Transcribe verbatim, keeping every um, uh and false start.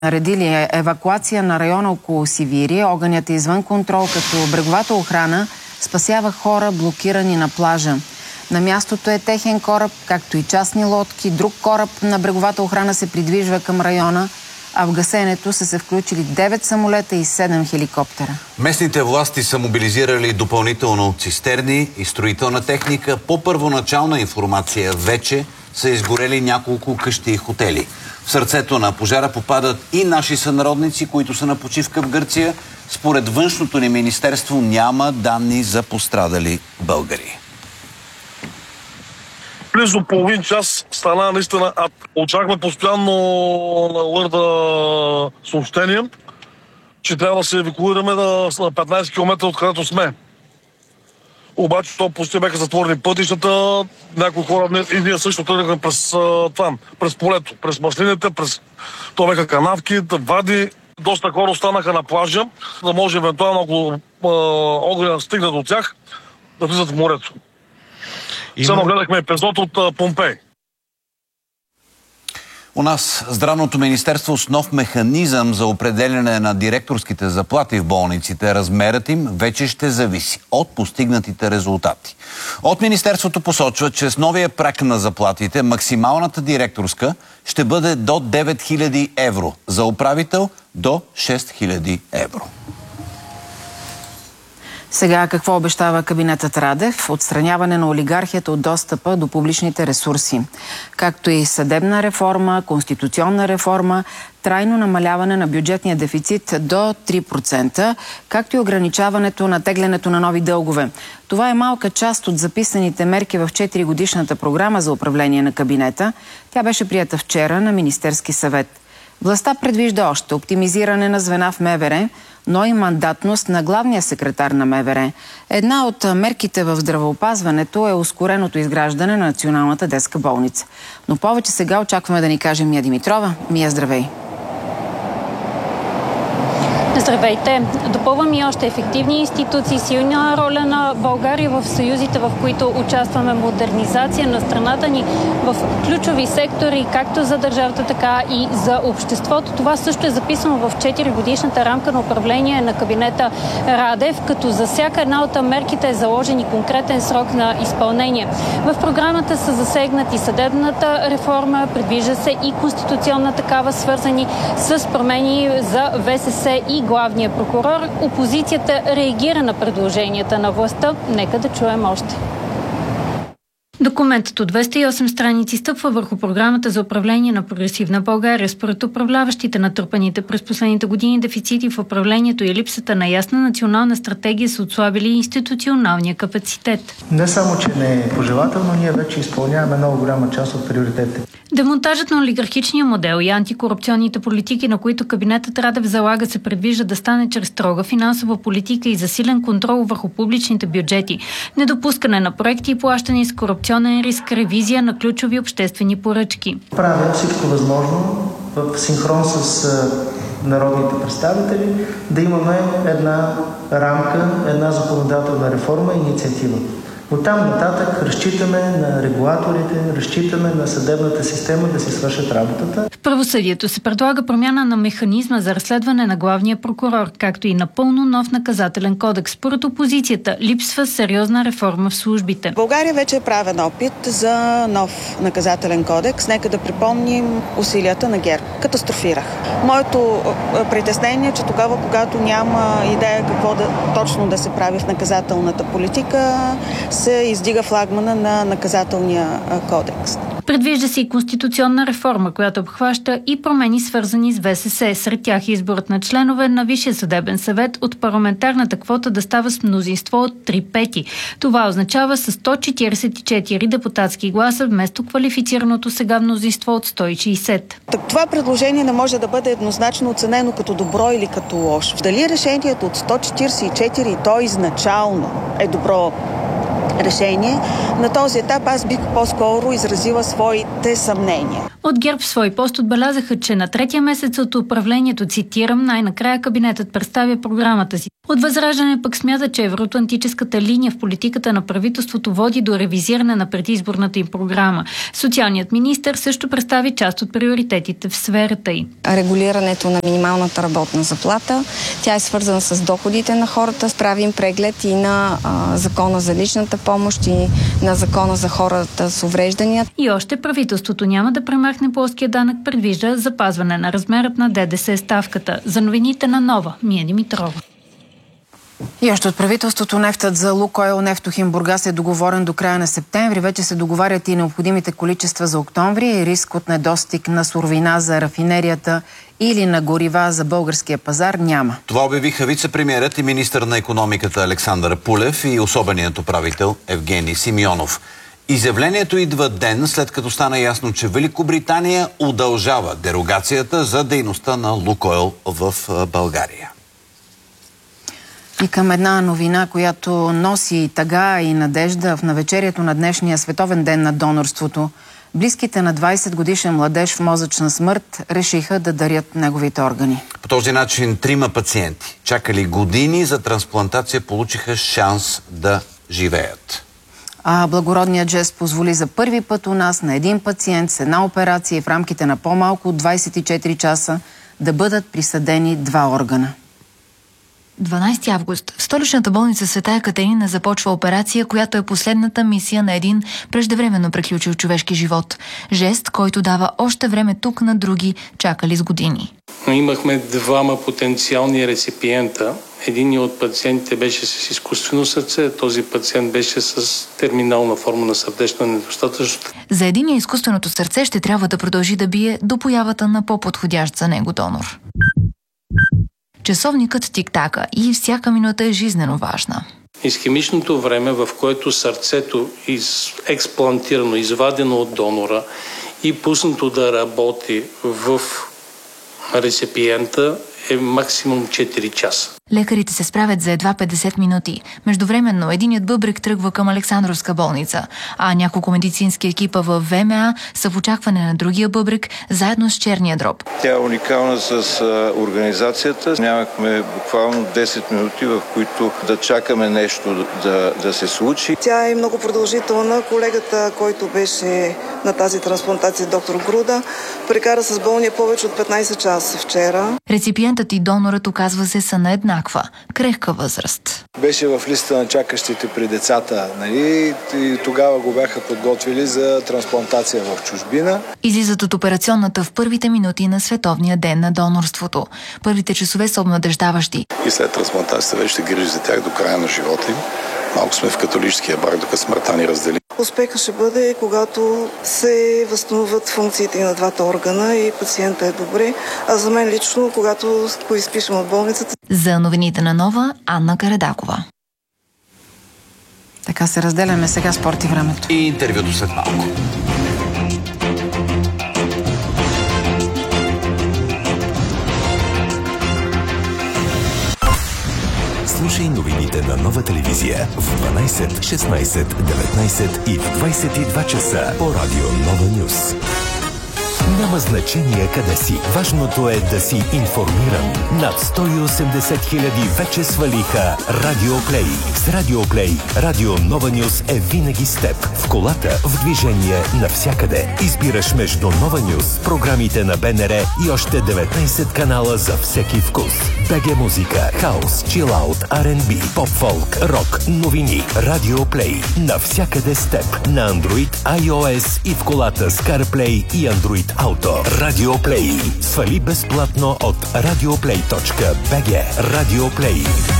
Наредили евакуация на района около Сивири. Огънят е извън контрол, като бреговата охрана спасява хора, блокирани на плажа. На мястото е техен кораб, както и частни лодки. Друг кораб на бреговата охрана се придвижва към района, а в гасенето са се включили девет самолета и седем хеликоптера. Местните власти са мобилизирали допълнително цистерни и строителна техника. По първоначална информация вече са изгорели няколко къщи и хотели. В сърцето на пожара попадат и наши сънародници, които са на почивка в Гърция. Според външното ни министерство няма данни за пострадали българи. Близо половин час стана наистина. Очакваме постоянно на алърта съобщения, че трябва да се евакуираме на петнайсет километра от където сме. Обаче то почти бяха затворени пътищата, някои хора и ние също тръгнахме през това, през полето, през маслините, през то бяха канавки, вади. Доста хора останаха на плажа, да може евентуално, ако огъня стигне до тях, да влизат в морето. Има... Само гледахме епизод от Помпей. У нас Здравното министерство с нов механизъм за определяне на директорските заплати в болниците. Размерът им вече ще зависи от постигнатите резултати. От министерството посочва, че с новия праг на заплатите максималната директорска ще бъде до девет хиляди евро, за управител до шест хиляди евро. Сега какво обещава кабинетът Радев? Отстраняване на олигархията от достъпа до публичните ресурси. Както и съдебна реформа, конституционна реформа, трайно намаляване на бюджетния дефицит до три процента, както и ограничаването на теглянето на нови дългове. Това е малка част от записаните мерки в четиригодишната програма за управление на кабинета. Тя беше приета вчера на Министерски съвет. Властта предвижда още оптимизиране на звена в МВР, но и мандатност на главния секретар на МВР. Една от мерките в здравеопазването е ускореното изграждане на Националната детска болница. Но повече сега очакваме да ни каже Мия Димитрова. Мия, здравей! Здравейте! Допълвам и още ефективни институции, силна роля на България в съюзите, в които участваме, модернизация на страната ни в ключови сектори, както за държавата, така и за обществото. Това също е записано в четиригодишната рамка на управление на кабинета Радев, като за всяка една от мерките е заложен и конкретен срок на изпълнение. В програмата са засегнати съдебната реформа, предвижда се и конституционна такава, свързани с промени за ВСС и главния прокурор. Опозицията реагира на предложенията на властта. Нека да чуем още. Документът от двеста и осем страници стъпва върху програмата за управление на прогресивна България. Според управляващите, натрупаните през последните години дефицити в управлението и липсата на ясна национална стратегия са отслабили институционалния капацитет. Не само, че не е пожелателно, ние вече изпълняваме много голяма част от приоритетите. Демонтажът на олигархичния модел и антикорупционните политики, на които кабинетът Радев залага, се предвижда да стане чрез строга финансова политика и засилен контрол върху публичните бюджети, недопускане на проекти и плащане с корупционен риск, ревизия на ключови обществени поръчки. Правя всичко възможно в синхрон с народните представители да имаме една рамка, една законодателна реформа и инициатива. Оттам нататък разчитаме на регулаторите, разчитаме на съдебната система да си свършат работата. В правосъдието се предлага промяна на механизма за разследване на главния прокурор, както и напълно нов наказателен кодекс. Според опозицията липсва сериозна реформа в службите. В България вече е правен опит за нов наказателен кодекс. Нека да припомним усилията на ГЕРБ. Катастрофирах. Моето притеснение е, че тогава, когато няма идея какво да, точно да се прави в наказателната политика, се издига флагмана на наказателния кодекс. Предвижда се и конституционна реформа, която обхваща и промени, свързани с ВСС. Сред тях изборът на членове на Висшия съдебен съвет от парламентарната квота да става с мнозинство от три пети. Това означава с сто четиридесет и четири депутатски гласа вместо квалифицираното сега мнозинство от сто и шейсет. Това предложение не може да бъде еднозначно оценено като добро или като лошо. Дали решението от сто четиридесет и четири и то изначално е добро решение, на този етап аз бих по-скоро изразила своите съмнения. От ГЕРБ в свой пост отбелязаха, че на третия месец от управлението, цитирам, най-накрая кабинетът представя програмата си. От Възраждане пък смята, че евроатлантическата линия в политиката на правителството води до ревизиране на предизборната им програма. Социалният министър също представи част от приоритетите в сферата й. Регулирането на минималната работна заплата, тя е свързана с доходите на хората. Правим преглед и на а, закона за личната помощ и на закона за хората с увреждания. И още правителството няма да премахне плоския данък, предвижда запазване на размерът на ДДС ставката. За новините на Нова, Мия Димитрова. И още от правителството нефтът за Лукойл Нефтохим Бургас е договорен до края на септември. Вече се договарят и необходимите количества за октомври и риск от недостиг на суровина за рафинерията или на горива за българския пазар няма. Това обявиха вице-премиерът и министър на икономиката Александър Пулев и особеният управител Евгений Симеонов. Изявлението идва ден след като стана ясно, че Великобритания удължава дерогацията за дейността на Лукойл в България. И към една новина, която носи тъга и надежда в навечерието на днешния Световен ден на донорството. Близките на двайсет годишен младеж в мозъчна смърт решиха да дарят неговите органи. По този начин трима пациенти, чакали години за трансплантация, получиха шанс да живеят. А благородният жест позволи за първи път у нас на един пациент с една операция и в рамките на по-малко от двайсет и четири часа да бъдат присъдени два органа. дванайсети август. В столичната болница Света Екатерина започва операция, която е последната мисия на един преждевременно приключил човешки живот. Жест, който дава още време тук на други, чакали с години. Имахме двама потенциални реципиента. Един от пациентите беше с изкуствено сърце, този пациент беше с терминална форма на сърдечна недостатъчност. За единия изкуственото сърце ще трябва да продължи да бие до появата на по-подходящ за него донор. Часовникът тик-така и всяка минута е жизнено важна. Исхемичното време, в което сърцето е експлантирано, извадено от донора и пуснато да работи в реципиента, е максимум четири часа. Лекарите се справят за едва петдесет минути. Междувременно единият бъбрек тръгва към Александровска болница, а няколко медицински екипа в ВМА са в очакване на другия бъбрек, заедно с черния дроб. Тя е уникална с организацията. Нямахме буквално десет минути, в които да чакаме нещо да, да се случи. Тя е много продължителна. Колегата, който беше на тази трансплантация, доктор Груда, прекара с болния повече от петнайсет часа вчера. Реципиентът и донорът, оказва се, са на еднаква, крехка възраст. Беше в листа на чакащите при децата, нали? И тогава го бяха подготвили за трансплантация в чужбина. Излизат от операционната в първите минути на Световния ден на донорството. Първите часове са обнадеждаващи. И след трансплантацията вече ще грижи за тях до края на живота им. Малко сме в католическия брак, докато смъртта ни раздели. Успеха ще бъде, когато се възстановят функциите и на двата органа и пациента е добре. А за мен лично, когато го изпишем от болницата. За новините на Нова, Анна Карадакова. Така се разделяме сега спорт и времето. И интервюто след малко. Слушай новините на Нова телевизия в дванайсет, шестнайсет, деветнайсет и в двайсет и два часа по радио Нова Нюс. Няма значение къде си. Важното е да си информиран. Над сто и осемдесет хиляди вече свалиха Радио Плей. С Радио Плей Радио Нова Нюс е винаги с теб. В колата, в движение, навсякъде. Избираш между Нова Нюс, програмите на БНР и още деветнайсет канала за всеки вкус. БГ музика, хаус, чилаут, Ар енд Би, поп-фолк, рок, новини. Радио Плей. Навсякъде с теб. На Android, iOS и в колата с CarPlay и Android Auto. Радио Плей. Свали безплатно от радиоплей точка би джи. Радио Плей.